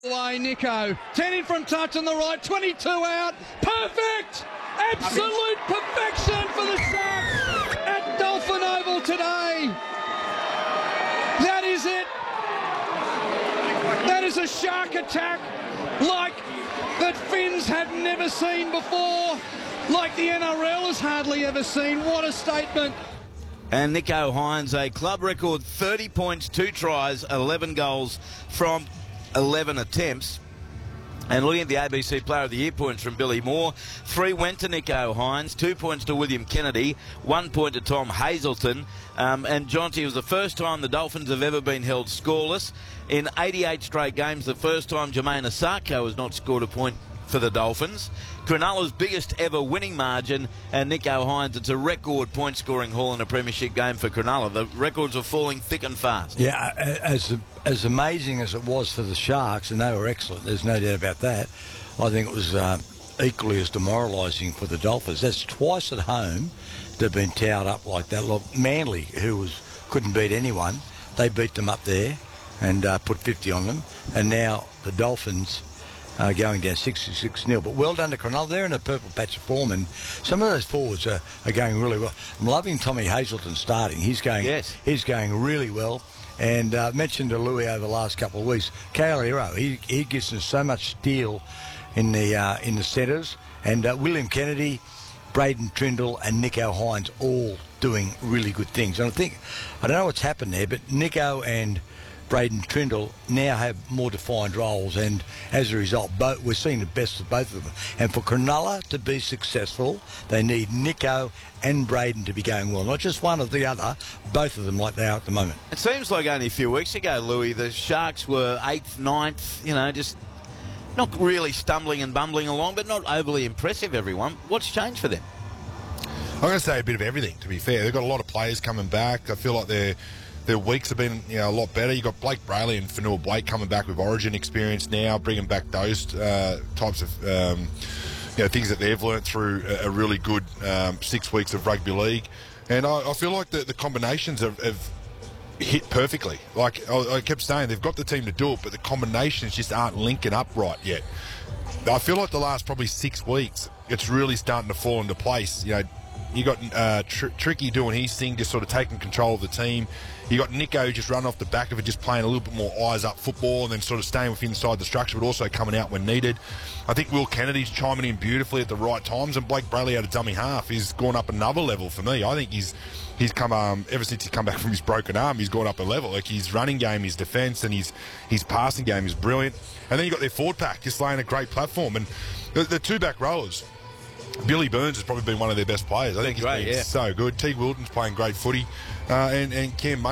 Away, Nico. 10 in from touch on the right, 22 out. Perfect! Absolute perfection for the Sharks at Dolphin Oval today. That is it. That is a Shark attack like that Finns have never seen before, like the NRL has hardly ever seen. What a statement. And Nicho Hynes, a club record 30 points, 2 tries, 11 goals from 11 attempts. And looking at the ABC Player of the Year points from Billy Moore, 3 went to Nicho Hynes, 2 points to William Kennedy, 1 point to Tom Hazelton. And Jonty, it was the first time the Dolphins have ever been held scoreless. In 88 straight games, the first time Jermaine Asako has not scored a point for the Dolphins. Cronulla's biggest ever winning margin, and Nicho Hynes, it's a record point-scoring haul in a premiership game for Cronulla. The records are falling thick and fast. Yeah, as amazing as it was for the Sharks, and they were excellent, there's no doubt about that, I think it was equally as demoralising for the Dolphins. That's twice at home they've been towed up like that. Look, Manly, who couldn't beat anyone, they beat them up there and put 50 on them, and now the Dolphins going down 66-0. But well done to Cronulla. They're in a purple patch of form, and some of those forwards are going really well. I'm loving Tommy Hazelton starting. He's going really well. And I mentioned to Louis over the last couple of weeks, Kale Hero, he gives us so much steel in the centres. And William Kennedy, Braden Trindle and Nicho Hynes all doing really good things. And I don't know what's happened there, but Nicho and Braden Trindle now have more defined roles, and as a result, we're seeing the best of both of them. And for Cronulla to be successful, they need Nicho and Braden to be going well, not just one or the other, both of them like they are at the moment. It seems like only a few weeks ago, Louis, the Sharks were 8th, 9th, just not really stumbling and bumbling along, but not overly impressive, everyone. What's changed for them? I'm going to say a bit of everything, to be fair. They've got a lot of players coming back. I feel like their weeks have been a lot better. You've got Blake Brayley and Fanua Blake coming back with Origin experience now, bringing back those types of things that they've learnt through a really good 6 weeks of rugby league. And I feel like the combinations have hit perfectly. Like I kept saying, they've got the team to do it, but the combinations just aren't linking up right yet. I feel like the last probably 6 weeks, it's really starting to fall into place. You got Tricky doing his thing, just sort of taking control of the team. You got Nicho just running off the back of it, just playing a little bit more eyes-up football and then sort of staying within inside the structure, but also coming out when needed. I think Will Kennedy's chiming in beautifully at the right times, and Blake Brayley out of dummy half. He's gone up another level for me. I think he's come ever since he's come back from his broken arm, he's gone up a level. Like his running game, his defence, and his passing game is brilliant. And then you got their forward pack just laying a great platform, and the two back rowers. Billy Burns has probably been one of their best players. I think he's been so good. Teague Wilton's playing great footy. And Cam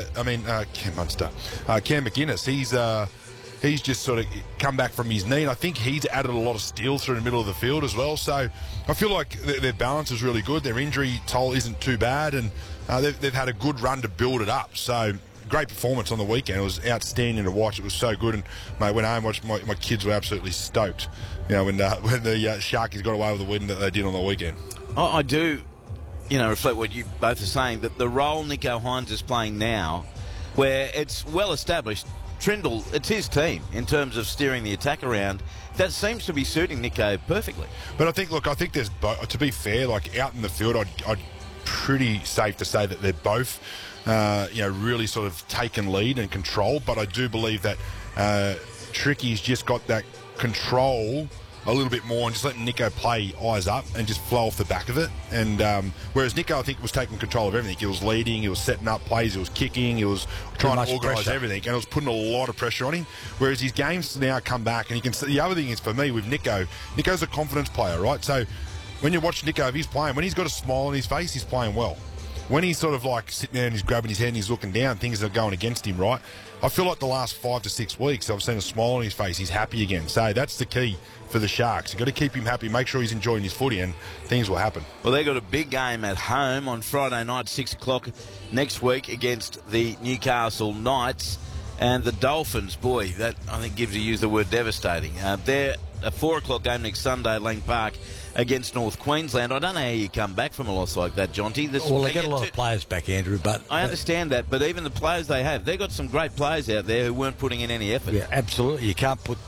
McInnes, he's just sort of come back from his knee, and I think he's added a lot of steel through the middle of the field as well. So I feel like their balance is really good. Their injury toll isn't too bad, and they've had a good run to build it up. So great performance on the weekend. It was outstanding to watch. It was so good. And mate, when I watched, my kids were absolutely stoked. When the Sharkies got away with the win that they did on the weekend. I do, reflect what you both are saying, that the role Nicho Hynes is playing now, where it's well established, Trindle, it's his team in terms of steering the attack around. That seems to be suiting Nicho perfectly. But I think there's, to be fair, like out in the field, I'd pretty safe to say that they're both, really sort of taken lead and control. But I do believe that Tricky's just got that control a little bit more and just letting Nicho play eyes up and just flow off the back of it. And whereas Nicho, I think, was taking control of everything. He was leading, he was setting up plays, he was kicking, he was trying to organise everything, and it was putting a lot of pressure on him. Whereas his game's now come back, and you can see the other thing is for me with Nicho's a confidence player, right? So when you watch Nicho, if he's playing, when he's got a smile on his face, he's playing well. When he's sort of like sitting there and he's grabbing his head and he's looking down, things are going against him, right? I feel like the last 5 to 6 weeks, I've seen a smile on his face. He's happy again. So that's the key for the Sharks. You've got to keep him happy, make sure he's enjoying his footy, and things will happen. Well, they've got a big game at home on Friday night, 6 o'clock next week against the Newcastle Knights. And the Dolphins, boy, that I think gives you the word devastating. They're a 4 o'clock game next Sunday at Lang Park against North Queensland. I don't know how you come back from a loss like that, Jonty. Well, they get a lot of players back, Andrew, but I understand that, but even the players they have, they've got some great players out there who weren't putting in any effort. Yeah, absolutely. You can't put